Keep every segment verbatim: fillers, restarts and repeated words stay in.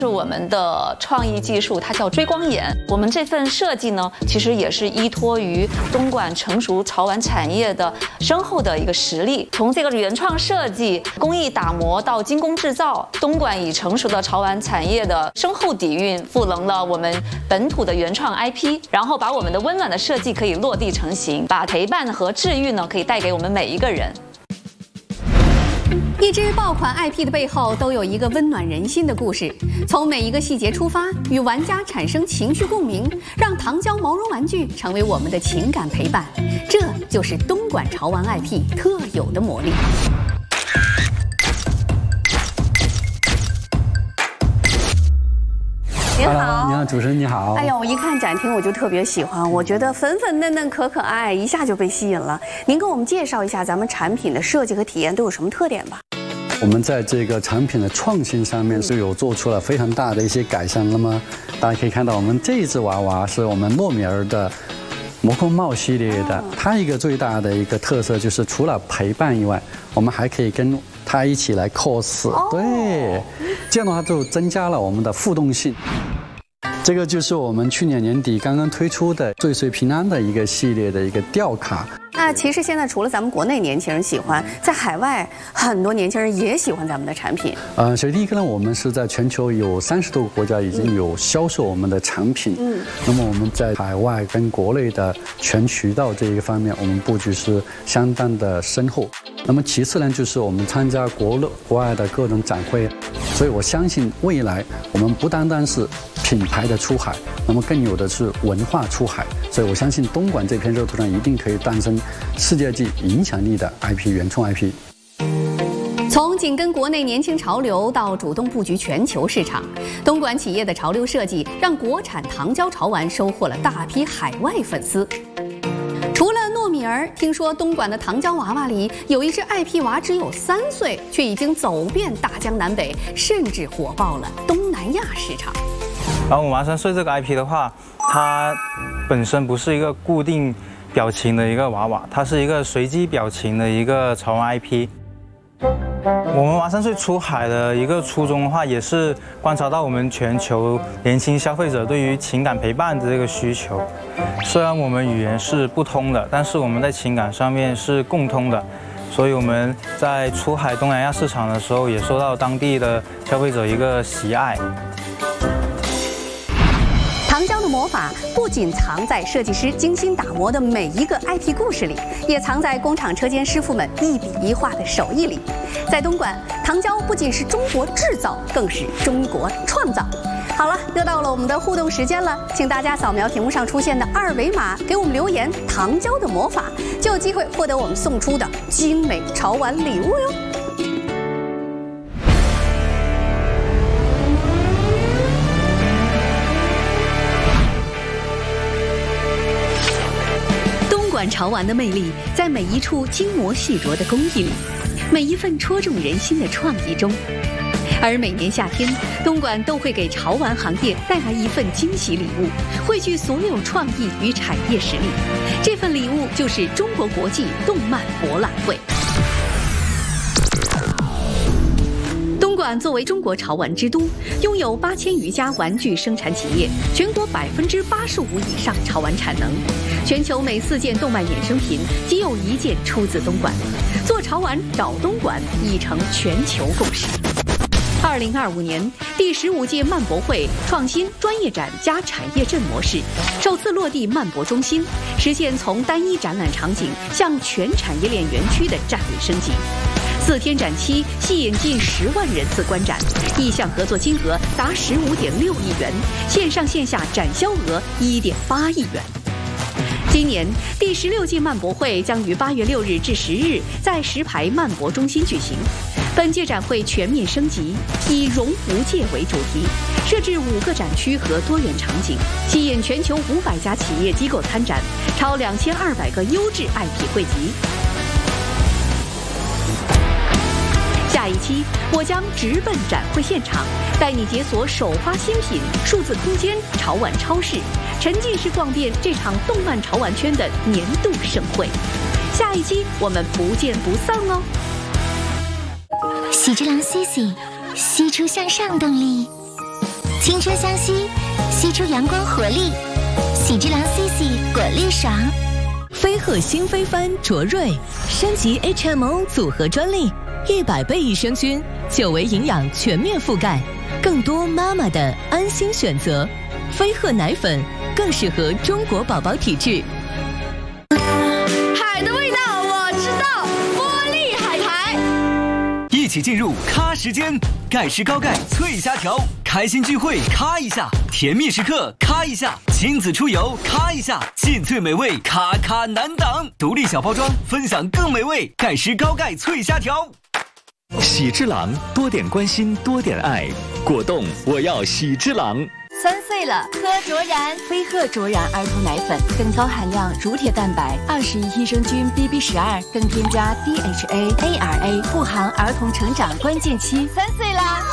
是我们的创意技术，它叫追光眼。我们这份设计呢，其实也是依托于东莞成熟潮玩产业的深厚的一个实力。从这个原创设计、工艺打磨到精工制造，东莞以成熟的潮玩产业的深厚底蕴，赋能了我们本土的原创 I P， 然后把我们的温暖的设计可以落地成型，把陪伴和治愈呢，可以带给我们每一个人。 一支爆款 I P 的背后都有一个温暖人心的故事，从每一个细节出发，与玩家产生情绪共鸣，让糖胶毛绒玩具成为我们的情感陪伴。这就是东莞潮玩 I P 特有的魔力。 您好， 你好，主持人你好。 哎呀，我一看展厅我就特别喜欢，我觉得粉粉嫩嫩、可可爱，一下就被吸引了。您给我们介绍一下咱们产品的设计和体验都有什么特点吧？ 我们在这个产品的创新上面是有做出了非常大的一些改善。那么大家可以看到，我们这一只娃娃是我们糯米儿的魔宫帽系列的，它一个最大的一个特色就是除了陪伴以外，我们还可以跟它一起来 cos， 对，这样的话就增加了我们的互动性。 这个就是我们去年年底刚刚推出的“岁岁平安”的一个系列的一个吊卡。 那其实现在除了咱们国内年轻人喜欢，在海外很多年轻人也喜欢咱们的产品。 呃，所以第一个呢，我们是在全球有三十多个国家已经有销售我们的产品。嗯。那么我们在海外跟国内的全渠道这一个方面，我们布局是相当的深厚。那么其次呢，就是我们参加国内国外的各种展会，所以我相信未来我们不单单是 品牌的出海，那么更有的是文化出海，所以我相信东莞这片热土上一定可以诞生世界级影响力的 I P 原创 I P。 从紧跟国内年轻潮流到主动布局全球市场，东莞企业的潮流设计让国产糖胶潮玩收获了大批海外粉丝。除了糯米儿，听说东莞的糖胶娃娃里有一只 I P 娃只有三岁，却已经走遍大江南北，甚至火爆了东南亚市场。 然后我们娃三岁这个 I P 的话，它本身不是一个固定表情的一个娃娃，它是一个随机表情的一个潮玩 I P。我们娃三岁出海的一个初衷的话，也是观察到我们全球年轻消费者对于情感陪伴的这个需求。虽然我们语言是不通的，但是我们在情感上面是共通的。 所以我们在出海东南亚市场的时候，也受到当地的消费者一个喜爱。 糖胶的魔法不仅藏在设计师精心打磨的每一个 I P 故事里，也藏在工厂车间师傅们一笔一画的手艺里。在东莞，糖胶不仅是中国制造，更是中国创造。好了，又到了我们的互动时间了，请大家扫描屏幕上出现的二维码，给我们留言“糖胶的魔法”，就有机会获得我们送出的精美潮玩礼物哟。 潮玩的魅力在每一处精磨细琢的工艺里，每一份戳中人心的创意中。而每年夏天，东莞都会给潮玩行业带来一份惊喜礼物，汇聚所有创意与产业实力。这份礼物就是中国国际动漫博览会。 东莞作为中国潮玩之都，拥有八千余家玩具生产企业，全国百分之八十五以上潮玩产能，全球每四件动漫衍生品即有一件出自东莞。做潮玩找东莞已成全球共识。二零二五年第十五届漫博会创新专业展加产业镇模式，首次落地漫博中心，实现从单一展览场景向全产业链园区的战略升级。 四天展期吸引近十万人次观展，意向合作金额达十五点六亿元，线上线下展销额一点八亿元。今年第十六届漫博会将于八月六日至十日在石牌漫博中心举行。本届展会全面升级，以“融无界”为主题，设置五个展区和多元场景，吸引全球五百家企业机构参展，超两千二百个优质 I P 汇集。 下一期，我将直奔展会现场，带你解锁首发新品、数字空间、潮玩超市，沉浸式逛遍这场动漫潮玩圈的年度盛会。下一期我们不见不散哦！ 喜之郎 C C， 喜出向上动力。 青春相吸，吸出阳光活力。喜之郎 C C 果粒爽。 飞鹤新飞帆卓瑞升级 H M O 组合专利，一百倍益生菌，久违营养全面覆盖，更多妈妈的安心选择。飞鹤奶粉更适合中国宝宝体质。 海的味道我知道，玻璃海苔。 一起进入咖时间，盖世高钙脆虾条，开心聚会咔一下，甜蜜时刻咔一下，亲子出游咔一下，劲脆美味咔咔难挡。独立小包装，分享更美味。盖世高钙脆虾条。 喜之郎，多点关心，多点爱。果冻，我要喜之郎。 三岁了，喝卓然飞鹤卓然儿童奶粉，更高含量乳铁蛋白，二十亿益生菌 B B 十二，更添加 D H A A R A， 护航儿童成长关键期。三岁啦！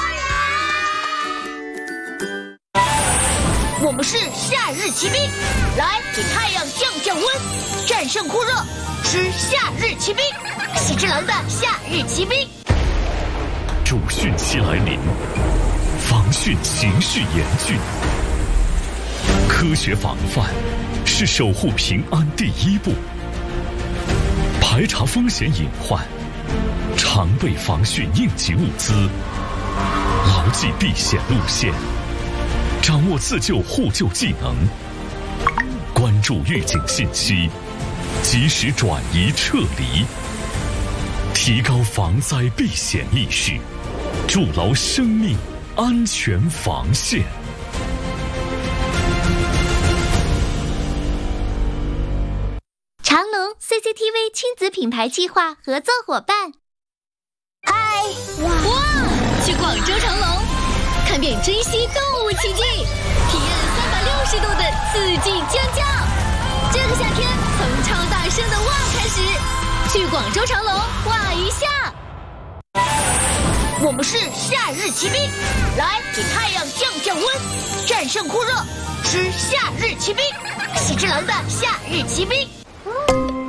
我们是夏日骑兵，来给太阳降降温，战胜酷热，吃夏日骑兵，喜之郎的夏日骑兵。 主汛期来临，防汛形势严峻，科学防范是守护平安第一步。排查风险隐患，常备防汛应急物资，牢记避险路线，掌握自救互救技能，关注预警信息，及时转移撤离，提高防灾避险意识，筑牢生命安全防线。 长隆 C C T V 亲子品牌计划合作伙伴。 嗨， 哇哇！去广州长隆，看遍珍稀动物奇迹，体验三百六十度的刺激尖叫。这个夏天，从超大声的哇开始，去广州长隆哇一下。 我们是夏日骑兵，来给太阳降降温，战胜酷热，吃夏日骑兵，喜之郎的夏日骑兵。